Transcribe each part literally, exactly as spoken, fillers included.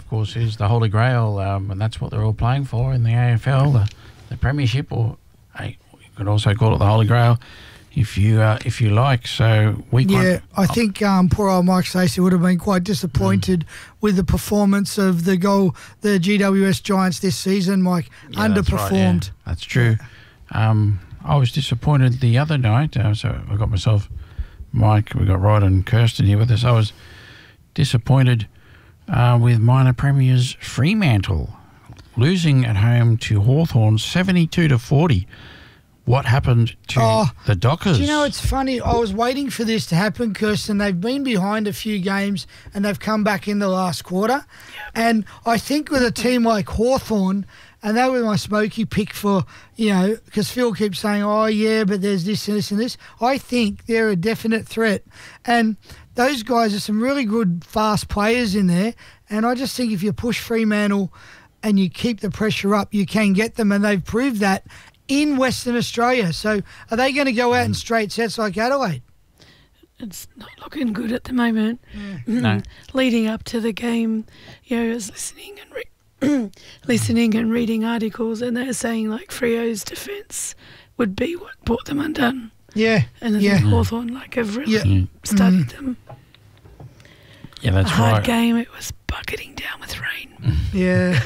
of course, is the Holy Grail, um, and that's what they're all playing for in the A F L, the, the Premiership, or hey, you could also call it the Holy Grail if you uh, if you like. So we yeah, I think um, poor old Mike Stacey would have been quite disappointed mm. with the performance of the goal, the G W S Giants this season. Mike yeah, underperformed. That's, right, yeah. that's true. Um, I was disappointed the other night. Uh, so I got myself, Mike, we got Rod and Kirsten here with us. I was disappointed uh, with minor premiers Fremantle losing at home to Hawthorn seventy-two to forty. What happened to oh, the Dockers? Do you know, it's funny. I was waiting for this to happen, Kirsten. They've been behind a few games and they've come back in the last quarter. Yep. And I think with a team like Hawthorn, and that was my smoky pick for, you know, because Phil keeps saying, oh, yeah, but there's this and this and this. I think they're a definite threat. And those guys are some really good, fast players in there. And I just think if you push Fremantle and you keep the pressure up, you can get them. And they've proved that in Western Australia. So are they going to go out in straight sets like Adelaide? It's not looking good at the moment. Yeah. No. Leading up to the game, you know, I was listening and re- listening and reading articles, and they're saying like Freo's defence would be what brought them undone. Yeah. And I yeah. think Hawthorn like have really yeah. studied mm. them. Yeah, that's a hard right. game. It was bucketing down with rain. Yeah.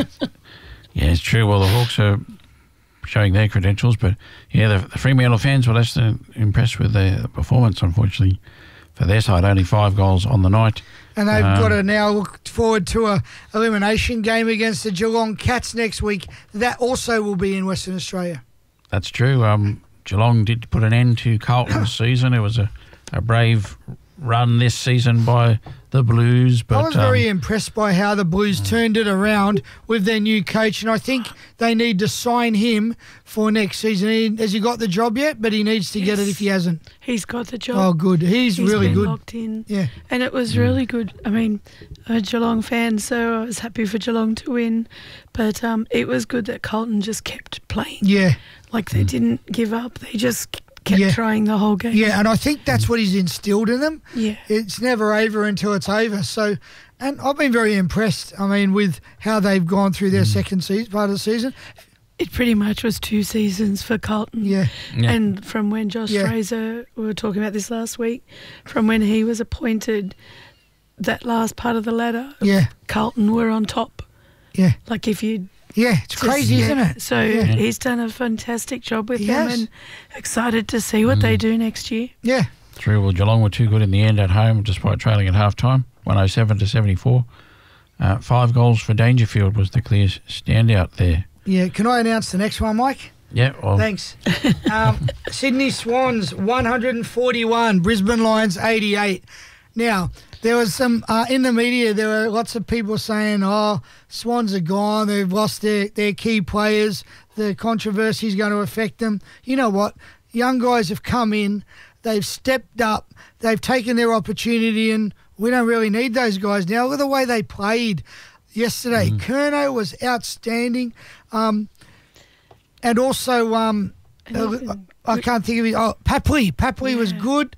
Yeah, it's true. Well, the Hawks are showing their credentials, but yeah, the, the Fremantle fans were less than impressed with the performance, unfortunately, for their side. Only five goals on the night. And they've um, got to now look forward to a elimination game against the Geelong Cats next week. That also will be in Western Australia. That's true. Um, Geelong did put an end to Carlton's season. It was a, a brave run this season by the Blues. But I was very um, impressed by how the Blues turned it around with their new coach, and I think they need to sign him for next season. He, has he got the job yet? But he needs to yes. get it if he hasn't. He's got the job. Oh, good. He's, He's really been good. locked in. Yeah. And it was really good. I mean, I'm a Geelong fan, so I was happy for Geelong to win. But um, it was good that Carlton just kept playing. Yeah. Like they didn't give up. They just kept Yeah. trying the whole game. Yeah, and I think that's what he's instilled in them. Yeah. It's never over until it's over. So, and I've been very impressed, I mean, with how they've gone through their second season, part of the season. It pretty much was two seasons for Carlton. Yeah. Yeah. And from when Josh Yeah. Fraser, we were talking about this last week, from when he was appointed, that last part of the ladder, Yeah. Carlton were on top. Yeah. Like if you Yeah, it's Just- crazy, yeah. isn't it? So Yeah. he's done a fantastic job with He them, has. and excited to see what they do next year. Yeah. true. Well, Geelong were too good in the end at home, despite trailing at half time, one oh seven to seventy-four. Uh, five goals for Dangerfield was the clear standout there. Yeah. Can I announce the next one, Mike? Yeah, well, Thanks. Um, Sydney Swans, one hundred forty-one. Brisbane Lions, eighty-eight. Now, there was some, uh, in the media, there were lots of people saying, oh, Swans are gone, they've lost their, their key players, the controversy is going to affect them. You know what? Young guys have come in, they've stepped up, they've taken their opportunity, and we don't really need those guys now. Look at the way they played yesterday. Mm. Curnow was outstanding. Um, and also, um, uh, I can't think of it. Oh, Papley. Papley Yeah. was good.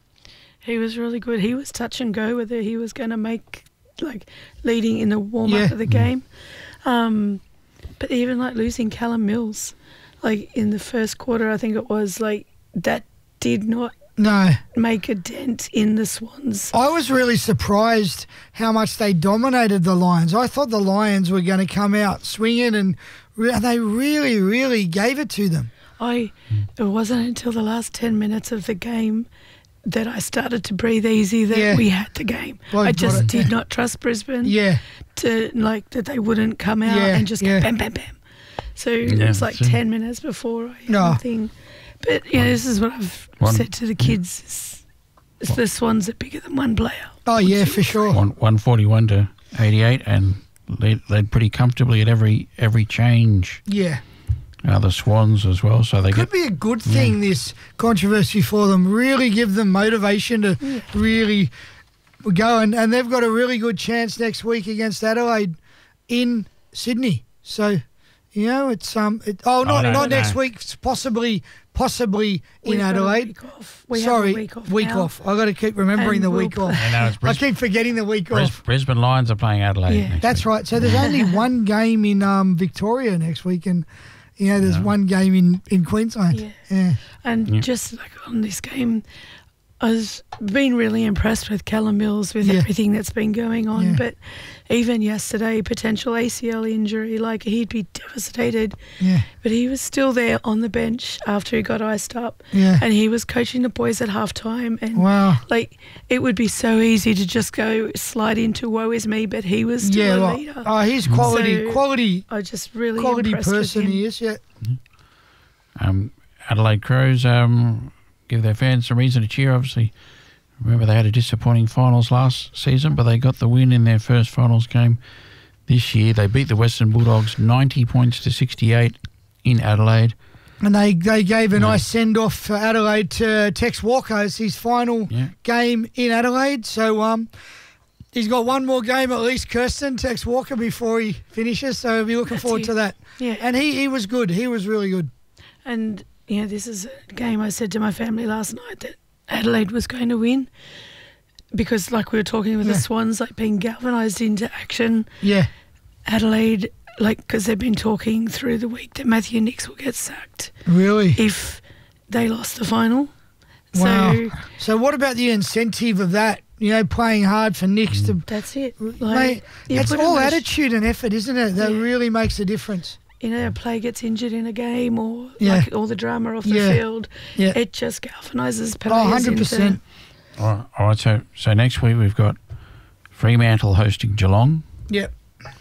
He was really good. He was touch and go whether he was going to make, like, leading in the warm-up Yeah. of the game. Um, but even, like, losing Callum Mills, like, in the first quarter, I think it was, like, that did not No. make a dent in the Swans. I was really surprised how much they dominated the Lions. I thought the Lions were going to come out swinging, and re- they really, really gave it to them. I It wasn't until the last ten minutes of the game that I started to breathe easy that Yeah. we had the game. Well, I just got it, did yeah. not trust Brisbane Yeah. to, like, that they wouldn't come out Yeah, and just yeah. go bam, bam, bam. So Yeah, it was like so- ten minutes before I No. anything. But, you know, this is what I've One- said to the kids. Is, is the Swans are bigger than one player. Oh, yeah, for sure. one, one forty-one to eighty-eight, and led, led pretty comfortably at every every change. Yeah. Uh, the Swans as well, so they Could get be a good thing, this controversy for them. Really give them motivation to really go. And, and they've got a really good chance next week against Adelaide in Sydney. So, You know, it's um. It, oh, not no, not no. next week. It's possibly possibly in We've got a Adelaide. week off. We Sorry, have a week off. now. off. I got to keep remembering And the we'll week play- off. I know it's I Brisbane, keep forgetting the week Bris- off. Brisbane Lions are playing Adelaide. Yeah. next That's week. right. So there's only one game in um Victoria next week, and you know there's Yeah. one game in in Queensland. Yeah. Yeah. And Yeah. just like on this game, I was been really impressed with Callum Mills with Yeah. everything that's been going on. Yeah. But even yesterday, potential A C L injury, like he'd be devastated. Yeah. But he was still there on the bench after he got iced up. Yeah. And he was coaching the boys at halftime. And Wow. like it would be so easy to just go slide into woe is me, but he was still Yeah. a Well, leader. oh, he's quality, So- quality, I just really quality impressed with person. him. He is. Yeah. Um, Adelaide Crows um, give their fans some reason to cheer, obviously. Remember, they had a disappointing finals last season, but they got the win in their first finals game this year. They beat the Western Bulldogs ninety points to sixty-eight in Adelaide. And they, they gave a Yeah. nice send off for Adelaide to Tex Walker. It's his final Yeah. game in Adelaide. So um, he's got one more game at least, Kirsten, Tex Walker, before he finishes. So we'll be looking That's forward it. to that. Yeah. And he, he was good. He was really good. And, you know, this is a game I said to my family last night that Adelaide was going to win because, like we were talking with Yeah. the Swans, like being galvanised into action. Yeah. Adelaide, like, because they've been talking through the week that Matthew Nix will get sacked Really? if they lost the final. Wow. So So what about the incentive of that? You know, playing hard for Nix to... that's it. Mate, Like, you it's put all them in a sh- attitude and effort, isn't it? That Yeah. really makes a difference. You know, a player gets injured in a game or Yeah. like all the drama off the Yeah. field. Yeah. It just galvanises Oh, players. one hundred percent. into- All right, all right, so so next week we've got Fremantle hosting Geelong, Yep.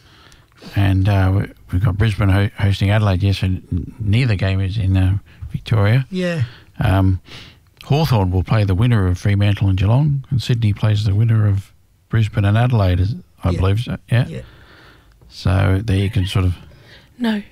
and uh, we- we've got Brisbane ho- hosting Adelaide. Yes, and n- neither game is in uh, Victoria. Yeah. Um, Hawthorn will play the winner of Fremantle and Geelong, and Sydney plays the winner of Brisbane and Adelaide, is- I Yeah. believe. So, yeah. Yeah. So there you can sort of. No.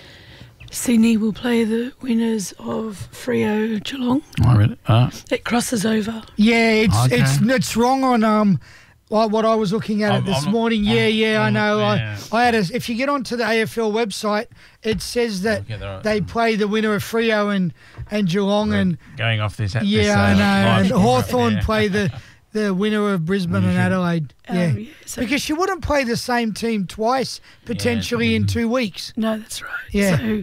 Sydney will play the winners of Freo Geelong. I read it. Uh, It crosses over. Yeah, it's Okay. it's it's wrong on um like what I was looking at I'm- it this I'm- morning. Yeah, I'm- yeah, I I'm- know. yeah. I, I had a, if you get onto the A F L website, it says that Okay, they're- they play the winner of Freo and and Geelong and going off this. this yeah, uh, I know. live And score right Hawthorn there. play the the winner of Brisbane and should- Adelaide. Oh, Yeah. yeah, so- Because you wouldn't play the same team twice potentially in two weeks. No, that's right. Yeah. So,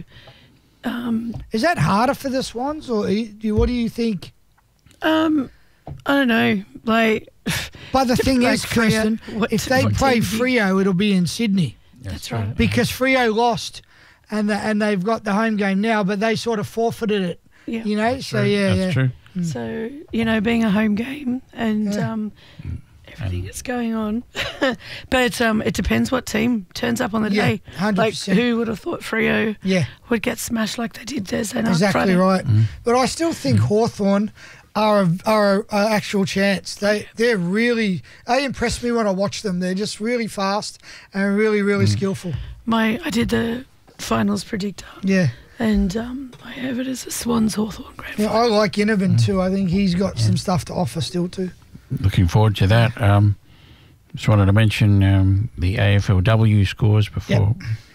um, Is that harder for the Swans, or you- do- what do you think? um, I don't know. Like, But the thing Like is, Freo, Kirsten, what if t- they what play team do you- Freo, it'll be in Sydney. that's right. Because Freo lost, and the, and they've got the home game now, but they sort of forfeited it. Yeah. You know, so yeah, That's yeah. true. So, you know, being a home game and Yeah. um, everything that's going on. But um, it depends what team turns up on the Yeah, day. one hundred Like, percent. who would have thought Freo Yeah, would get smashed like they did Thursday night? exactly Friday? right. But I still think Hawthorn are a, are a, a actual chance. They they're really they impress me when I watch them. They're just really fast and really really skillful. My, I did the finals predictor, Yeah. and um, I have it as a Swans Hawthorn grand Yeah, final. I like Innovan too. I think he's got some stuff to offer still too. Looking forward to that. Um, just wanted to mention um, the A F L W scores before.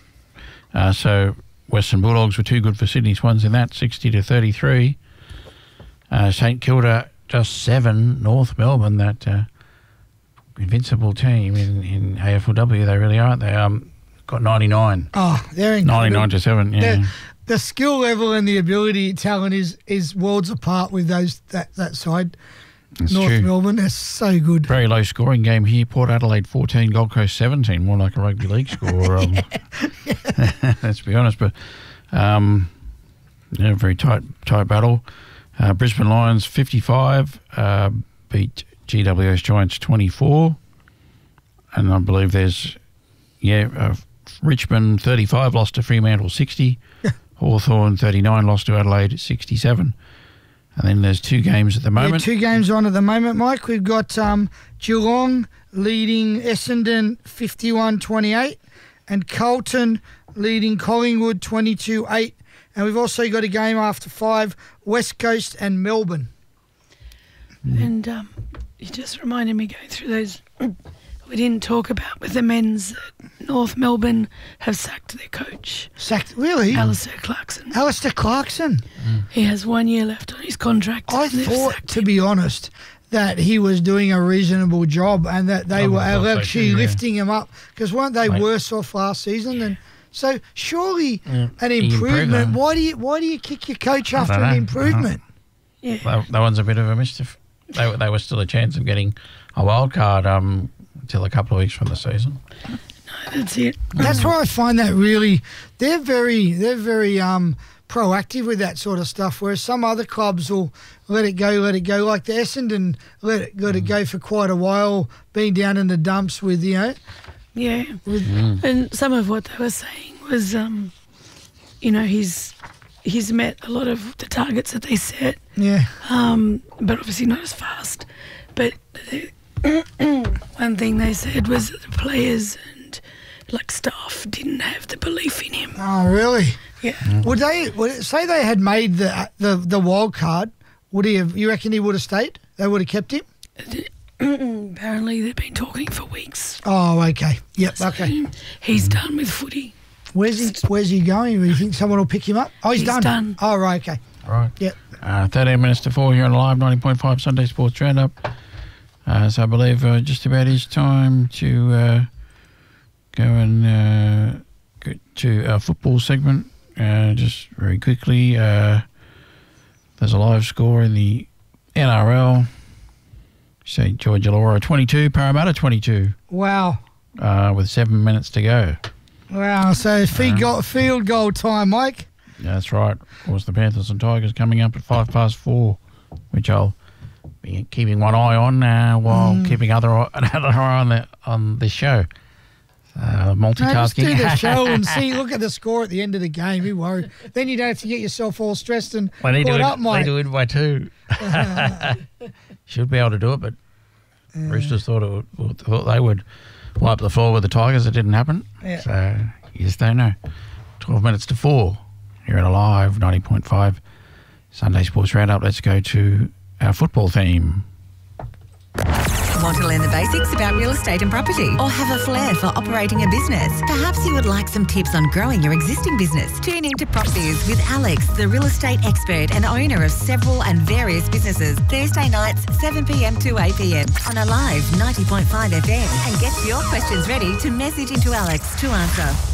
Uh, so Western Bulldogs were too good for Sydney Swans in that, sixty to thirty-three. Uh, St Kilda just seven. North Melbourne, that uh, invincible team in, in A F L W, they really are. They um got ninety-nine. Oh, they're incredible. ninety-nine to seven. Yeah. The, the skill level and the ability, talent is is worlds apart with those that, that side. That's North true. Melbourne, they're so good. Very low scoring game here. Port Adelaide fourteen, Gold Coast seventeen, more like a rugby league score. Um, let's be honest, but um, yeah, very tight tight battle. Uh, Brisbane Lions fifty-five uh, beat G W S Giants twenty-four, and I believe there's yeah uh, Richmond thirty-five lost to Fremantle sixty, Hawthorn thirty-nine lost to Adelaide sixty-seven. And then there's two games at the Yeah, moment. two games on at the moment, Mike. We've got um, Geelong leading Essendon fifty-one twenty-eight and Carlton leading Collingwood twenty-two eight. And we've also got a game after five, West Coast and Melbourne. And um, you just reminded me going through those we didn't talk about with the men's that North Melbourne have sacked their coach, Sacked, really? Alistair Clarkson. Alistair Clarkson. He has one year left on his contract. I and they've thought, sacked to him. be honest, that he was doing a reasonable job and that they I were thought so actually too, yeah. lifting him up, because weren't they Mate. worse off last season? Than so surely Yeah. an He improved improvement. them. Why do you why do you kick your coach I after don't an know. improvement? Yeah. That, that one's a bit of a mischief. They, were- they were still a chance of getting a wild card um, until a couple of weeks from the season. That's it. That's why I find that really they're very they're very um proactive with that sort of stuff, whereas some other clubs will let it go, let it go, like the Essendon let it let it go for quite a while, being down in the dumps with, you know, Yeah. with And some of what they were saying was, um, you know, he's he's met a lot of the targets that they set, yeah. um, but obviously not as fast. But the, one thing they said was that the players and like staff didn't have the belief in him. Oh, really? Yeah. Would they would it, say they had made the the the wild card? Would he have? You reckon he would have stayed? They would have kept him? Apparently they've been talking for weeks. Oh, okay. Yep. So Okay. He's done with footy. Where's he? Where's he going? Do you think someone will pick him up? Oh, he's, He's done. done. Oh, right. Okay. Right. Yep. Uh, thirteen minutes to four here on Live ninety point five Sunday Sports Roundup. Uh, so I believe uh, just about is time to uh, go and uh, go to our football segment. Uh, just very quickly, uh, there's a live score in the N R L. Saint George Illawarra twenty-two, Parramatta twenty-two, Wow. uh, with seven minutes to go. Wow. So field goal, field goal time, Mike. That's right. Of course, the Panthers and Tigers coming up at five past four, which I'll be keeping one eye on uh, while Mm. keeping other eye- another eye on the on this show. Uh, No, just do multitasking. the show and see. Look at the score at the end of the game. Be worried. Then you don't have to get yourself all stressed and Well, they do caught it. up, They Mike. do it by two. Should be able to do it, but Roosters thought it would, thought they would wipe the floor with the Tigers. It didn't happen. Yeah. So you just don't know. Twelve minutes to four. Here at Alive ninety point five Sunday Sports Roundup. Let's go to our football theme. Want to learn the basics about real estate and property, or have a flair for operating a business? Perhaps you would like some tips on growing your existing business. Tune in to PropBiz with Alex, the real estate expert and owner of several and various businesses. Thursday nights, seven p.m. to eight p.m. on Alive ninety point five F M. And get your questions ready to message into Alex to answer.